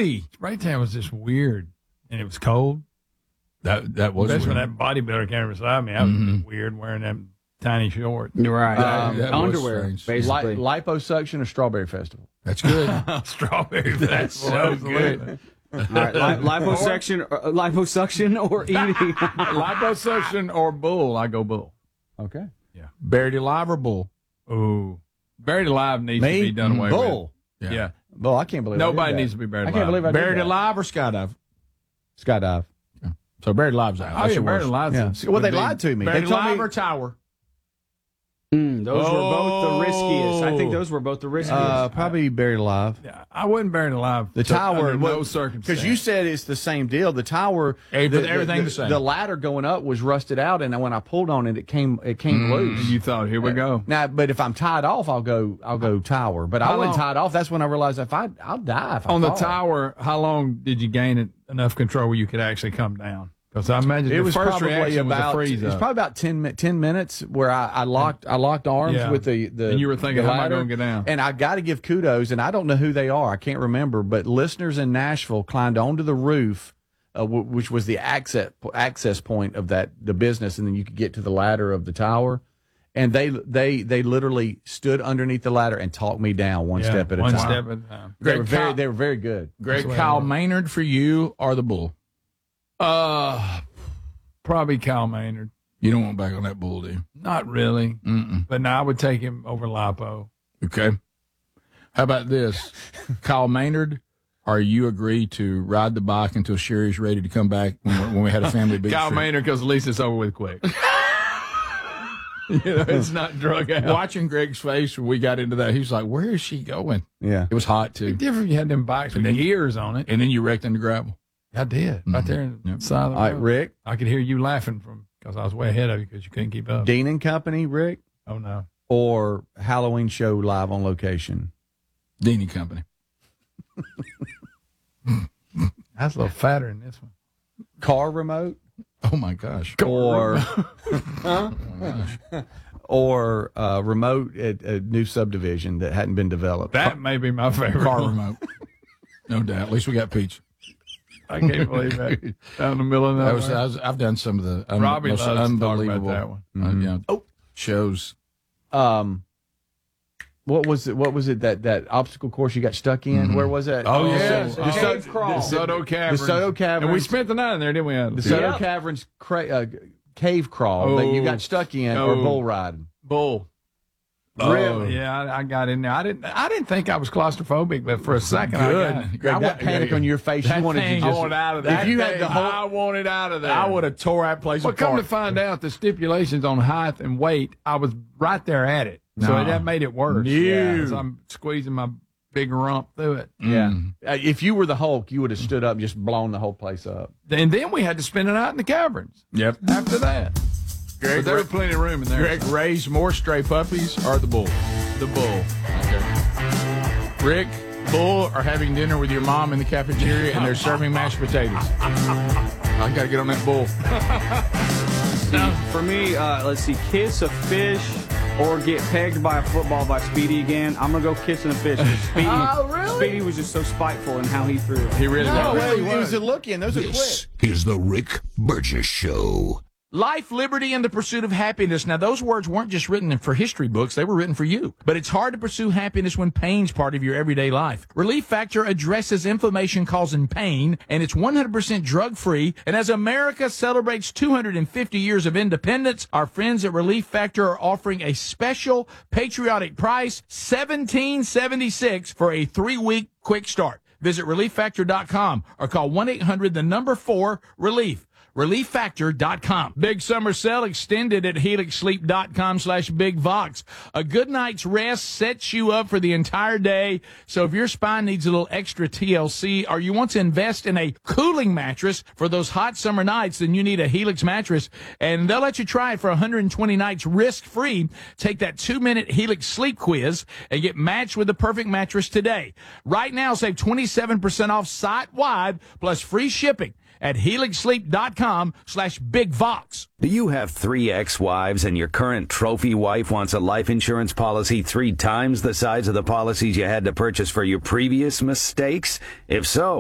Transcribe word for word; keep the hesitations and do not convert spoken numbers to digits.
really, spray tan was just weird, and it was cold. That that was Especially weird. when that bodybuilder came beside me. I was Mhm. weird wearing them tiny shorts. You're right. Um, Um, that was underwear, strange. basically. Li- liposuction or Strawberry Festival? That's good. Strawberry. That's so good. All right, li- liposuction, or, uh, liposuction or eating. Liposuction or bull? I go bull. Okay. Buried alive or bull? Ooh, buried alive needs Me? to be done away Bull. with. Yeah. Yeah, Bull, I can't believe I nobody did that. needs to be buried I alive. can't believe I Buried did that. alive or skydive? Skydive. So buried alive's out. Oh That's yeah, your buried worst. alive. Yeah. Well, they lied to me. They Buried told alive me or tower? Mm, those were both the riskiest. I think Oh. those were both the riskiest. uh, probably buried alive. Yeah, I wouldn't bury it alive. The So, tower, under no circumstance. because you said it's the same deal. The tower, Hey, the, but everything the same. The ladder going up was rusted out, and when I pulled on it, it came it came loose. And you thought, here we go. Now, but if I'm tied off, I'll go I'll go tower. But I How wasn't long- tied off. That's when I realized if I I'll die if I On the fall. tower, how long did you gain it, enough control where you could actually come down? Because I imagine It the was first probably reaction about was a freeze it was up. probably about ten, mi- ten minutes where I, I locked I locked arms Yeah. with the, the And you were thinking, the how am I ladder. gonna get down? And I got to give kudos, and I don't know who they are. I can't remember, but listeners in Nashville climbed onto the roof, uh, w- which was the access access point of that the business, and then you could get to the ladder of the tower. And they they they literally stood underneath the ladder and talked me down one Yeah, step at a one time. step at a time. They Greg were very Kyle- they were very good. Greg That's the way Kyle it works. Maynard for you or the bull? Uh, probably Kyle Maynard. You don't want back on that bull, do you? Not really, Mm-mm. but no, I would take him over Lipo. Okay. How about this? Kyle Maynard, are you agree to ride the bike until Sherry's ready to come back when, we- when we had a family big Kyle trip? Maynard, because at least it's over with quick. You know, it's not drug out. Watching Greg's face when we got into that, he was like, where is she going? Yeah. It was hot, It's too. different if you had them bikes with And then- gears on it. And then you wrecked in the gravel. I did, right there in the Yep. side of the All right, road. Rick, I could hear you laughing from because I was way ahead of you because you couldn't keep up. Dean and Company, Rick, Oh, no. or Halloween show live on location. Deanie Company. That's a little fatter than this one. Car remote Oh, my gosh. or Oh, my gosh. or uh, remote at a new subdivision that hadn't been developed. That may be my favorite. Car one. remote. No doubt. At least we got Peach. I can't believe that. Down in the middle of That that. was, I was, I've done some of the un, Robbie most loves to talk about unbelievable that one. uh, you know, Oh. shows. Um, what was it? What was it that that obstacle course you got stuck in? Where was that? Oh, The- yes. the, Oh, Soto- Cave crawl. The Soto Caverns. the Soto Caverns. And we spent the night in there, didn't we? Adam? the Soto Yeah. Caverns cra- uh, cave crawl that you Oh. got stuck in, or Oh. bull riding. Bull. Really? Yeah, I, I got in there. I didn't. I didn't think I was claustrophobic, but for a second, I Good. got. Greg, I that wa- panic on your face, you That wanted thing, to I just. wanted out of there. If you had That the thing, whole, I wanted out of there. I would have tore that place Well, come apart. to find out, the stipulations on height and weight, I was right there at it. So No. that made it worse. No. Yeah, so I'm squeezing my big rump through it. yeah. Mm. Uh, if you were the Hulk, you would have stood up and just blown the whole place up. And then we had to spend the night in the caverns Yep. after that. Greg, But there was plenty of room in there. Greg raised more stray puppies or the bull? The bull. Okay. Rick, bull or having dinner with your mom in the cafeteria and they're serving mashed potatoes? I got to get on that bull. For me, uh, let's see, kiss a fish or get pegged by a football by Speedy again. I'm gonna go kissing a fish. 'cause Speedy, Oh, really? Speedy was just so spiteful in how he threw it. He really No, was. it was a look in. Those are quick. This is the Rick Burgess Show. Life, liberty, and the pursuit of happiness. Now, those words weren't just written for history books. They were written for you. But it's hard to pursue happiness when pain's part of your everyday life. Relief Factor addresses inflammation causing pain, and it's one hundred percent drug-free. And as America celebrates two hundred fifty years of independence, our friends at Relief Factor are offering a special patriotic price, seventeen seventy-six for a three-week quick start. Visit relief factor dot com or call one eight hundred the number four relief. relief factor dot com. Big summer sale extended at helix sleep dot com slash big vox. A good night's rest sets you up for the entire day. So if your spine needs a little extra T L C or you want to invest in a cooling mattress for those hot summer nights, then you need a Helix mattress. And they'll let you try it for one hundred twenty nights risk-free. Take that two-minute Helix sleep quiz and get matched with the perfect mattress today. Right now, save twenty-seven percent off site-wide plus free shipping at helix sleep dot com slash big vox. Do you have three ex-wives and your current trophy wife wants a life insurance policy three times the size of the policies you had to purchase for your previous mistakes? If so,